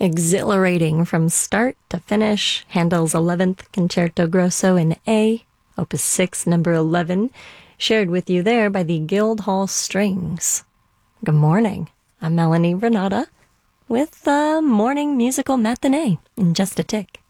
Exhilarating from start to finish, Handel's 11th Concerto Grosso in A, Opus 6, number 11, shared with you there by the Guildhall Strings. Good morning. I'm Melanie Renata with the Morning Musical Matinee in just a tick.